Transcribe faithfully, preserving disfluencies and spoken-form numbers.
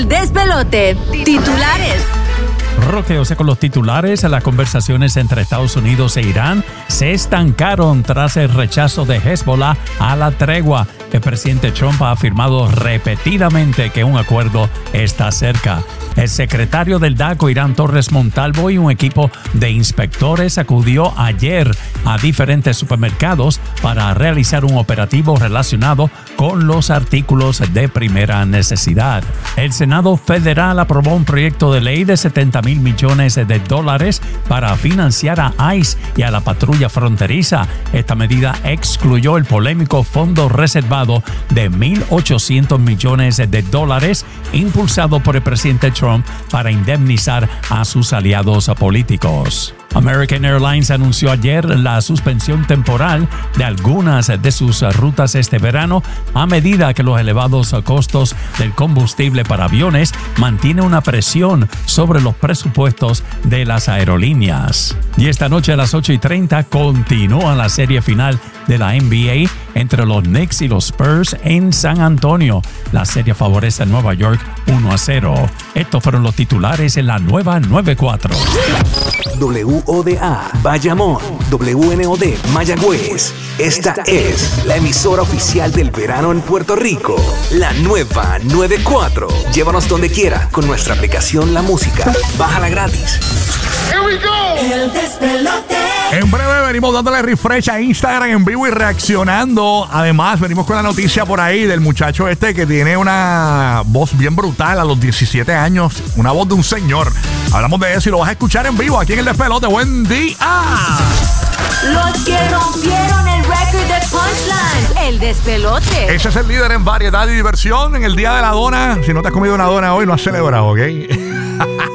El despelote. Titulares. Roque, o sea, con los titulares, las conversaciones entre Estados Unidos e Irán se estancaron tras el rechazo de Hezbollah a la tregua. El presidente Trump ha afirmado repetidamente que un acuerdo está cerca. El secretario del DACO, Irán Torres Montalvo, y un equipo de inspectores acudió ayer a diferentes supermercados para realizar un operativo relacionado con los artículos de primera necesidad. El Senado Federal aprobó un proyecto de ley de setenta mil millones de dólares para financiar a ICE y a la patrulla fronteriza. Esta medida excluyó el polémico fondo reservado de mil ochocientos millones de dólares impulsado por el presidente Trump para indemnizar a sus aliados políticos. American Airlines anunció ayer la suspensión temporal de algunas de sus rutas este verano a medida que los elevados costos del combustible para aviones mantienen una presión sobre los presupuestos de las aerolíneas. Y esta noche a las ocho y treinta continúa la serie final de la N B A entre los Knicks y los Spurs en San Antonio. La serie favorece a Nueva York uno a cero. Estos fueron los titulares en la nueva noventa y cuatro. W O D A Bayamón, W N O D Mayagüez. Esta es la emisora oficial del verano en Puerto Rico. La nueva noventa y cuatro. Llévanos donde quiera con nuestra aplicación La Música. Bájala gratis. Here we go. El despelote. En breve venimos dándole refresh a Instagram en vivo y reaccionando. Además, venimos con la noticia por ahí del muchacho este que tiene una voz bien brutal a los diecisiete años. Una voz de un señor. Hablamos de eso y lo vas a escuchar en vivo aquí en El Despelote. ¡Buen día! Los que rompieron el récord de Punchline. El despelote. Ese es el líder en variedad y diversión en el Día de la Dona. Si no te has comido una dona hoy, no has celebrado, ¿ok?